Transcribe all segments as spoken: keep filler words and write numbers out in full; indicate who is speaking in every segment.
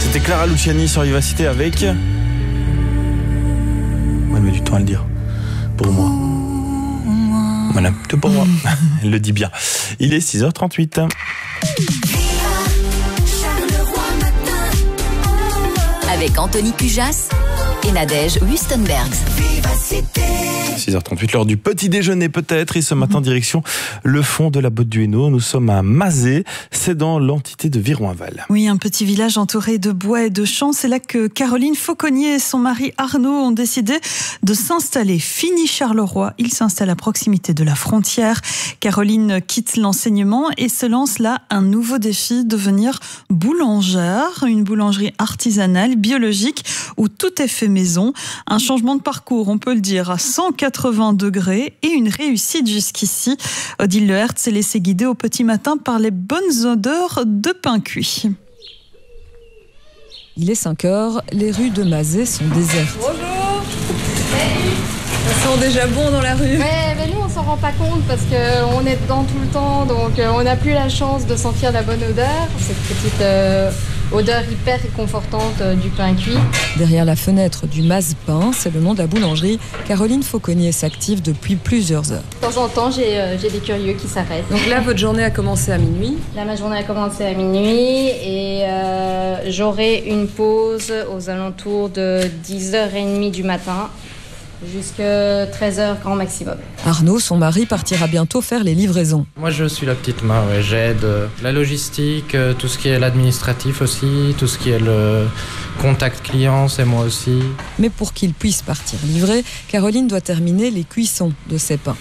Speaker 1: C'était Clara Luciani sur Vivacité avec... Elle met du temps à le dire. Pour moi. Voilà, tout pour moi. Elle le dit bien. Il est six heures trente-huit.
Speaker 2: Avec Anthony Cujas et Nadège Wustenbergs.
Speaker 1: six heures trente-huit, l'heure du petit déjeuner peut-être. Et ce matin, direction le fond de la Botte du Hainaut. Nous sommes à Mazé, c'est dans l'entité de Viron-Aval.
Speaker 3: Oui, un petit village entouré de bois et de champs. C'est là que Caroline Fauconnier et son mari Arnaud ont décidé de s'installer. Fini Charleroi, ils s'installent à proximité de la frontière. Caroline quitte l'enseignement et se lance là un nouveau défi, devenir boulangère. Une boulangerie artisanale, biologique, où tout est fait maison. Un changement de parcours, on peut le dire, à cent quatre-vingts degrés et une réussite jusqu'ici. Odile Lehert s'est laissée guider au petit matin par les bonnes odeurs de pain cuit.
Speaker 4: Il est cinq heures, les rues de Mazé sont désertes.
Speaker 5: Bonjour. Salut.
Speaker 4: Ça sent déjà bon dans la rue.
Speaker 5: Ouais, mais nous on s'en rend pas compte parce qu'on est dedans tout le temps, donc on n'a plus la chance de sentir la bonne odeur, cette petite euh, odeur hyper réconfortante euh, du pain cuit.
Speaker 4: Derrière la fenêtre du Maz Pain, c'est le nom de la boulangerie, Caroline Fauconnier s'active depuis plusieurs heures.
Speaker 5: De temps en temps, j'ai, euh, j'ai des curieux qui s'arrêtent.
Speaker 4: Donc là, votre journée a commencé à minuit.
Speaker 5: Là, ma journée a commencé à minuit et euh, j'aurai une pause aux alentours de dix heures trente du matin. Jusqu'à treize heures grand maximum.
Speaker 4: Arnaud, son mari, partira bientôt faire les livraisons.
Speaker 6: Moi je suis la petite main, ouais. J'aide euh, la logistique, euh, tout ce qui est l'administratif aussi, tout ce qui est le contact client, c'est moi aussi.
Speaker 4: Mais pour qu'il puisse partir livrer, Caroline doit terminer les cuissons de ses pains.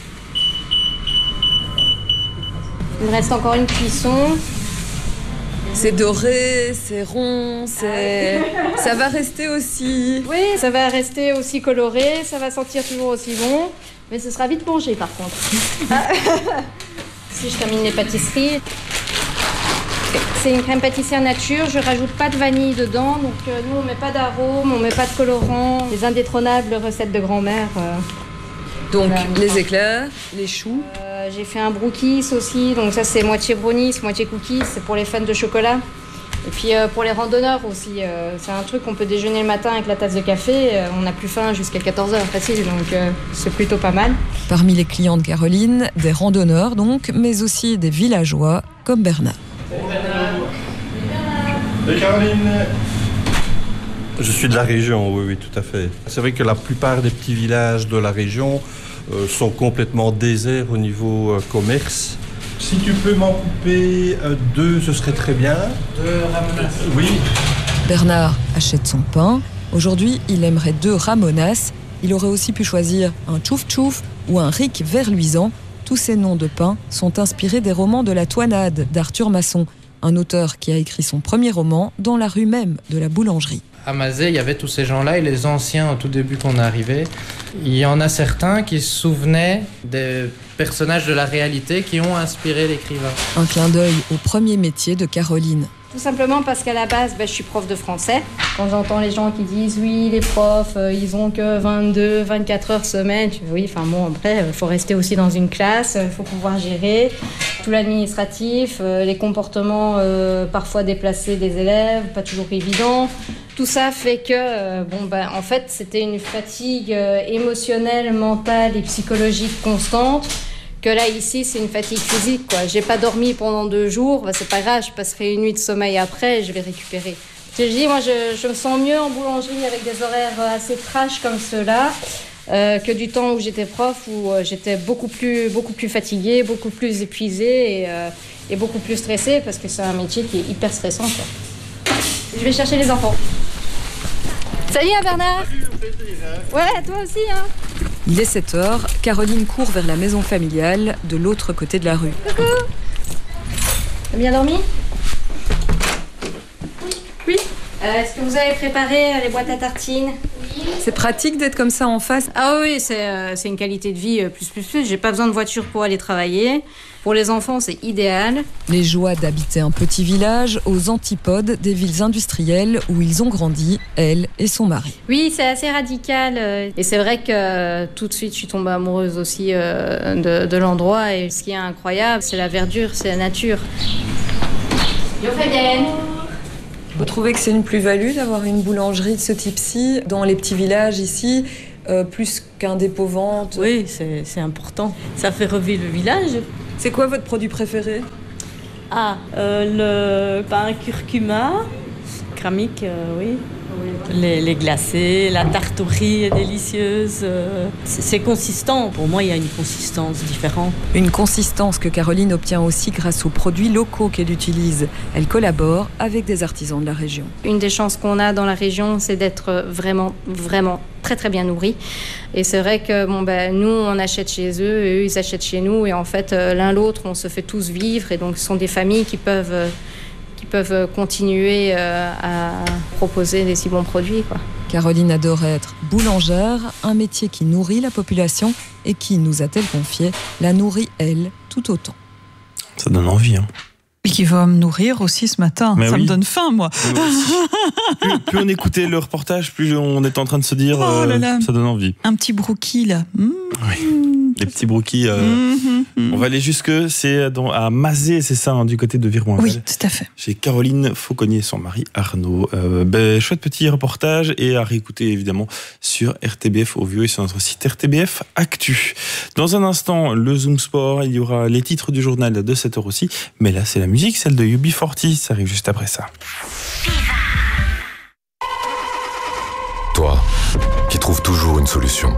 Speaker 5: Il me reste encore une cuisson.
Speaker 4: C'est doré, c'est rond, c'est... ça va rester aussi...
Speaker 5: Oui, ça va rester aussi coloré, ça va sentir toujours aussi bon, mais ce sera vite mangé par contre. Si je termine les pâtisseries, c'est une crème pâtissière nature, je rajoute pas de vanille dedans, donc euh, nous on met pas d'arôme, on met pas de colorant, les indétrônables recettes de grand-mère. Euh,
Speaker 4: donc les éclairs, les choux.
Speaker 5: Euh, j'ai fait un brookies aussi, donc ça c'est moitié brownies, moitié cookies, c'est pour les fans de chocolat. Et puis euh, pour les randonneurs aussi, euh, c'est un truc qu'on peut déjeuner le matin avec la tasse de café, euh, on n'a plus faim jusqu'à quatorze heures facile, donc euh, c'est plutôt pas mal.
Speaker 4: Parmi les clients de Caroline, des randonneurs donc, mais aussi des villageois comme Bernard.
Speaker 7: Salut Caroline. Je suis de la région, oui, oui, tout à fait. C'est vrai que la plupart des petits villages de la région euh, sont complètement déserts au niveau euh, commerce. Si tu peux m'en couper euh, deux, ce serait très bien.
Speaker 6: Deux ramonas.
Speaker 7: Oui.
Speaker 4: Bernard achète son pain. Aujourd'hui, il aimerait deux ramonas. Il aurait aussi pu choisir un tchouf-tchouf ou un ric verluisant. Tous ces noms de pain sont inspirés des romans de la Toinade d'Arthur Masson, un auteur qui a écrit son premier roman dans la rue même de la boulangerie.
Speaker 6: À Mazé, il y avait tous ces gens-là et les anciens au tout début qu'on est arrivé. Il y en a certains qui se souvenaient des personnages de la réalité qui ont inspiré l'écrivain.
Speaker 4: Un clin d'œil au premier métier de Caroline.
Speaker 5: Tout simplement parce qu'à la base, bah, je suis prof de français. Quand j'entends les gens qui disent « oui, les profs, euh, ils ont que vingt-deux, vingt-quatre heures semaine », je dis « oui, enfin bon, après, il faut rester aussi dans une classe, il faut pouvoir gérer tout l'administratif, euh, les comportements euh, parfois déplacés des élèves, pas toujours évidents ». Tout ça fait que, euh, bon, bah, en fait, c'était une fatigue euh, émotionnelle, mentale et psychologique constante. Que là, ici, c'est une fatigue physique, quoi. J'ai pas dormi pendant deux jours, bah, c'est pas grave, je passerai une nuit de sommeil après et je vais récupérer. Je dis, moi, je, je me sens mieux en boulangerie avec des horaires assez trash comme ceux-là euh, que du temps où j'étais prof, où euh, j'étais beaucoup plus, beaucoup plus fatiguée, beaucoup plus épuisée et, euh, et beaucoup plus stressée parce que c'est un métier qui est hyper stressant, quoi. Je vais chercher les enfants. Salut, hein, Bernard.
Speaker 7: Salut, au plaisir, hein.
Speaker 5: Ouais, toi aussi, hein.
Speaker 4: Il est sept heures, Caroline court vers la maison familiale de l'autre côté de la rue.
Speaker 5: Coucou. T'as bien dormi? Oui. Oui. Euh, est-ce que vous avez préparé euh, les boîtes à tartines? Oui.
Speaker 4: C'est pratique d'être comme ça en face.
Speaker 5: Ah oui, c'est, euh, c'est une qualité de vie euh, plus plus plus. J'ai pas besoin de voiture pour aller travailler. Pour les enfants, c'est idéal.
Speaker 4: Les joies d'habiter un petit village aux antipodes des villes industrielles où ils ont grandi, elle et son mari.
Speaker 5: Oui, c'est assez radical. euh, Et c'est vrai que euh, tout de suite, je suis tombée amoureuse aussi euh, de, de l'endroit. Et ce qui est incroyable, c'est la verdure, c'est la nature. Yo, Fabienne.
Speaker 4: trouvez que c'est une plus-value d'avoir une boulangerie de ce type-ci dans les petits villages ici, euh, plus qu'un dépôt-vente?
Speaker 8: Oui, c'est, c'est important. Ça fait revivre le village.
Speaker 4: C'est quoi votre produit préféré?
Speaker 8: Ah, euh, le pain curcuma, cramique, euh, oui. Les, les glacés, la tarte aux riz est délicieuse. Euh, c'est, c'est consistant. Pour moi, il y a une consistance différente.
Speaker 4: Une consistance que Caroline obtient aussi grâce aux produits locaux qu'elle utilise. Elle collabore avec des artisans de la région.
Speaker 5: Une des chances qu'on a dans la région, c'est d'être vraiment, vraiment très très bien nourris. Et c'est vrai que bon, ben, nous, on achète chez eux, et eux, ils achètent chez nous. Et en fait, euh, l'un l'autre, on se fait tous vivre. Et donc, ce sont des familles qui peuvent... Euh, qui peuvent continuer euh, à proposer des si bons produits, quoi.
Speaker 4: Caroline adore être boulangère, un métier qui nourrit la population et qui, nous a-t-elle confié, la nourrit, elle, tout autant.
Speaker 1: Ça donne envie, hein.
Speaker 3: Et qui va me nourrir aussi ce matin.
Speaker 1: Mais
Speaker 3: ça
Speaker 1: oui.
Speaker 3: me donne faim, moi.
Speaker 1: plus, plus on écoutait le reportage, plus on est en train de se dire,
Speaker 3: Oh là là.
Speaker 1: euh, ça donne envie.
Speaker 3: Un petit brookie, là. Mmh.
Speaker 1: Oui. Les petits brookies. Euh,
Speaker 3: Mmh, mmh.
Speaker 1: On va aller jusque, c'est dans, à Mazé, c'est ça, hein, du côté de Viroin.
Speaker 3: Oui, tout à fait.
Speaker 1: Chez Caroline Fauconnier et son mari Arnaud. Euh, ben, chouette petit reportage et à réécouter évidemment sur R T B F au vieux et sur notre site R T B F Actu. Dans un instant, le Zoom Sport, il y aura les titres du journal de sept heures aussi. Mais là, c'est la musique, celle de U B quarante, ça arrive juste après ça.
Speaker 9: Toi, qui trouves toujours une solution.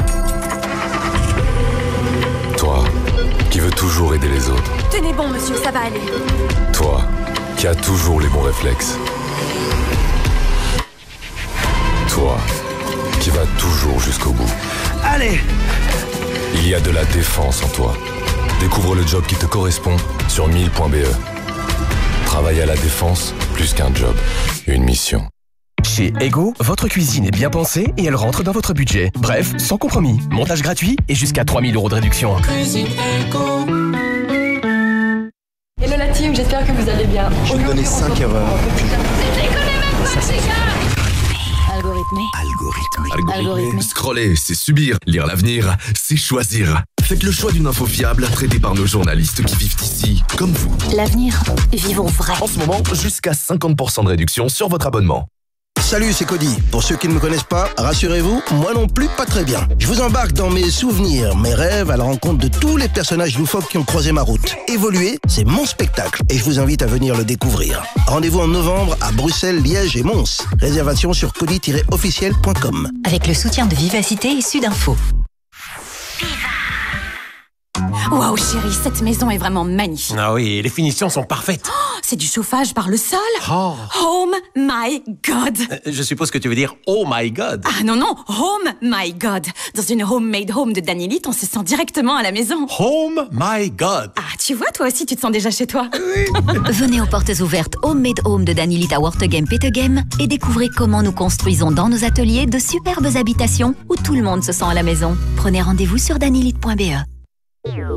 Speaker 9: Toi, qui veux toujours aider les autres.
Speaker 2: Tenez bon, monsieur, ça va aller.
Speaker 9: Toi, qui as toujours les bons réflexes. Toi, qui vas toujours jusqu'au bout.
Speaker 10: Allez!
Speaker 9: Il y a de la défense en toi. Découvre le job qui te correspond sur mille point b e. Travailler à la défense, plus qu'un job, une mission.
Speaker 10: Chez Ego, votre cuisine est bien pensée et elle rentre dans votre budget. Bref, sans compromis. Montage gratuit et jusqu'à trois mille euros de réduction.
Speaker 11: Cuisine Ego.
Speaker 12: Hello la team, j'espère que vous allez bien.
Speaker 13: Je vais donner cinq erreurs.
Speaker 2: Algorithmé.
Speaker 14: Algorithmé.
Speaker 2: Algorithmé.
Speaker 14: Scroller, c'est subir. Lire l'avenir, c'est choisir. Faites le choix d'une info fiable, traitée par nos journalistes qui vivent ici, comme vous.
Speaker 2: L'avenir, vivons vrai.
Speaker 14: En ce moment, jusqu'à cinquante pour cent de réduction sur votre abonnement.
Speaker 15: Salut, c'est Cody. Pour ceux qui ne me connaissent pas, rassurez-vous, moi non plus, pas très bien. Je vous embarque dans mes souvenirs, mes rêves, à la rencontre de tous les personnages loufoques qui ont croisé ma route. Évoluer, c'est mon spectacle et je vous invite à venir le découvrir. Rendez-vous en novembre à Bruxelles, Liège et Mons. Réservation sur cody tiret officiel point com.
Speaker 2: Avec le soutien de Vivacité et Sudinfo. Waouh chérie, cette maison est vraiment magnifique.
Speaker 10: Ah oui, les finitions sont parfaites.
Speaker 2: Oh, c'est du chauffage par le sol.
Speaker 10: Oh.
Speaker 2: Home my God.
Speaker 10: Euh, je suppose que tu veux dire oh my God.
Speaker 2: Ah non, non, home my God. Dans une homemade home de Danielite, on se sent directement à la maison.
Speaker 10: Home my God.
Speaker 2: Ah, tu vois, toi aussi, tu te sens déjà chez toi. Venez aux portes ouvertes Homemade Home de Danielite à Wortegem Petegem et découvrez comment nous construisons dans nos ateliers de superbes habitations où tout le monde se sent à la maison. Prenez rendez-vous sur danielite point b e.